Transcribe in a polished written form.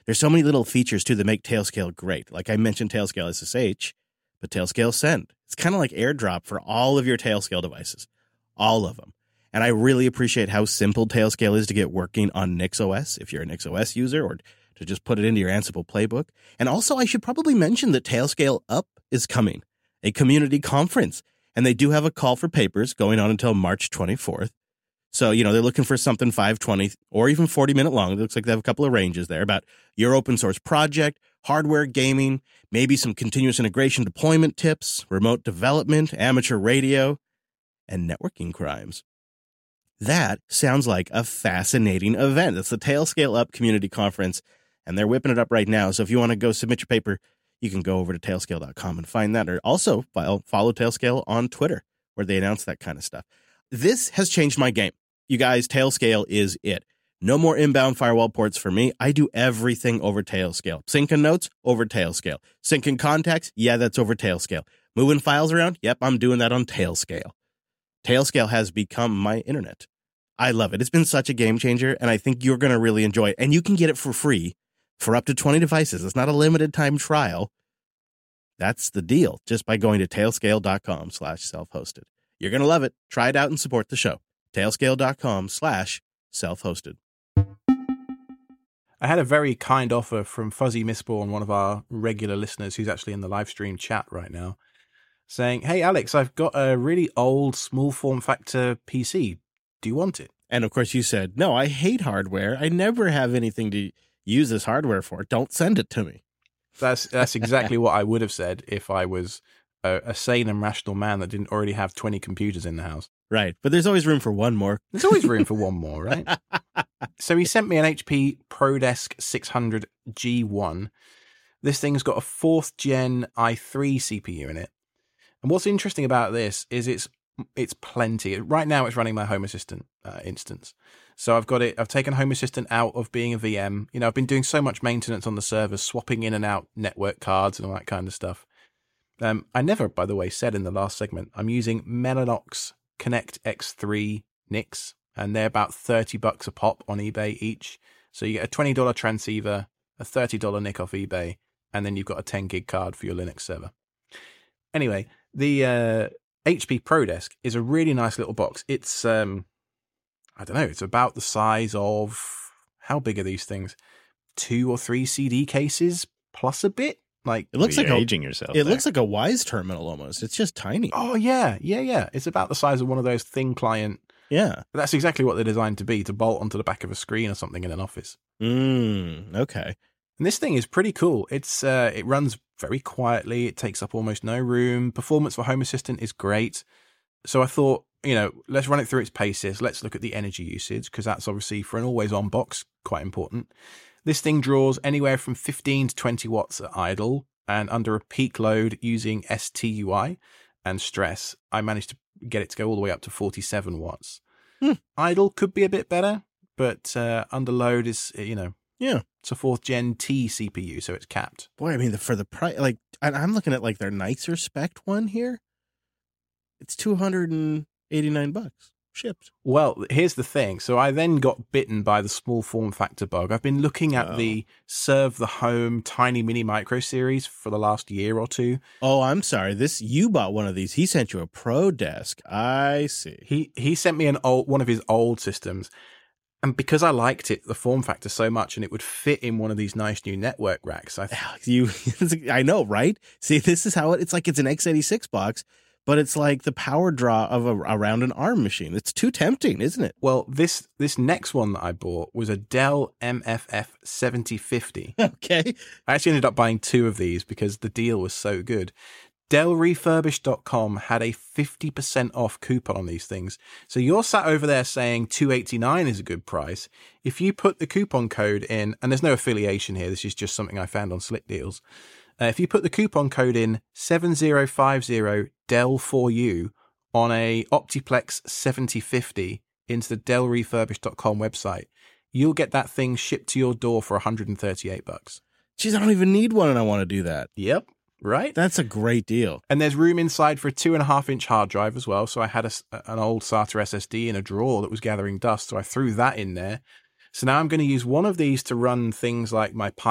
There's so many little features, too, that make Tailscale great. Like I mentioned Tailscale SSH, but Tailscale Send. It's kind of like AirDrop for all of your Tailscale devices. All of them. And I really appreciate how simple Tailscale is to get working on NixOS, if you're a NixOS user, or to just put it into your Ansible playbook. And also, I should probably mention that Tailscale Up is coming, a community conference. And they do have a call for papers going on until March 24th. So, they're looking for something 520 or even 40-minute long. It looks like they have a couple of ranges there about your open source project, hardware gaming, maybe some continuous integration deployment tips, remote development, amateur radio, and networking crimes. That sounds like a fascinating event. It's the Tailscale Up Community Conference, and they're whipping it up right now. So if you want to go submit your paper, you can go over to tailscale.com and find that. Or also follow Tailscale on Twitter, where they announce that kind of stuff. This has changed my game. You guys, Tailscale is it. No more inbound firewall ports for me. I do everything over Tailscale. Syncing notes, over Tailscale. Syncing contacts, yeah, that's over Tailscale. Moving files around, yep, I'm doing that on Tailscale. Tailscale has become my internet. I love it. It's been such a game changer, and I think you're going to really enjoy it. And you can get it for free for up to 20 devices. It's not a limited time trial. That's the deal, just by going to tailscale.com/self-hosted. You're going to love it. Try it out and support the show. tailscale.com/self-hosted. I had a very kind offer from Fuzzy Mistborn, one of our regular listeners who's actually in the live stream chat right now, saying, "Hey, Alex, I've got a really old small form factor PC. Do you want it?" And of course you said, "No, I hate hardware. I never have anything to use this hardware for. Don't send it to me." That's exactly what I would have said if I was a sane and rational man that didn't already have 20 computers in the house. Right. But there's always room for one more. There's always room for one more, right? So he sent me an HP ProDesk 600 G1. This thing's got a 4th gen i3 CPU in it. And what's interesting about this is it's plenty. Right now it's running my Home Assistant instance. So I've taken Home Assistant out of being a VM. I've been doing so much maintenance on the servers, swapping in and out network cards and all that kind of stuff. I never, by the way, said in the last segment, I'm using Mellanox Connect X3 NICs, and they're about $30 a pop on eBay each. So you get a $20 transceiver, a $30 NIC off eBay, and then you've got a 10 gig card for your Linux server. Anyway, the HP ProDesk is a really nice little box. It's, I don't know, it's about the size of, how big are these things? 2 or 3 CD cases plus a bit? Like, it looks like aging yourself. It looks like a Wise terminal almost. It's just tiny. Oh yeah. It's about the size of one of those thin client. Yeah, but that's exactly what they're designed to be, to bolt onto the back of a screen or something in an office. Okay. And this thing is pretty cool. It's it runs very quietly. It takes up almost no room. Performance for Home Assistant is great. So I thought, let's run it through its paces. Let's look at the energy usage, because that's obviously, for an always-on box, quite important. This thing draws anywhere from 15 to 20 watts at idle, and under a peak load using STUI and stress, I managed to get it to go all the way up to 47 watts. Idle could be a bit better, but under load is, it's a 4th gen T CPU, so it's capped. Boy, I mean, for the price, I'm looking at their nicer spec one here. It's $289 shipped. Well, here's the thing. So I then got bitten by the small form factor bug. I've been looking at the Serve the Home Tiny Mini Micro series for the last year or two. Oh, I'm sorry. You bought one of these. He sent you a ProDesk. I see. He sent me one of his old systems. And because I liked it, the form factor so much, and it would fit in one of these nice new network racks. I know, right? See, this is how it's like it's an x86 box, but it's like the power draw of around an ARM machine. It's too tempting, isn't it? Well, this next one that I bought was a Dell MFF 7050. Okay. I actually ended up buying 2 of these because the deal was so good. DellRefurbished.com had a 50% off coupon on these things. So you're sat over there saying $289 is a good price. If you put the coupon code in, and there's no affiliation here, this is just something I found on Slick Deals. If you put the coupon code in 7050DELL4U on a Optiplex 7050 into the DellRefurbished.com website, you'll get that thing shipped to your door for $138. Jeez, I don't even need one and I want to do that. Yep. Right? That's a great deal. And there's room inside for a 2.5-inch hard drive as well. So I had an old SATA SSD in a drawer that was gathering dust. So I threw that in there. So now I'm going to use one of these to run things like my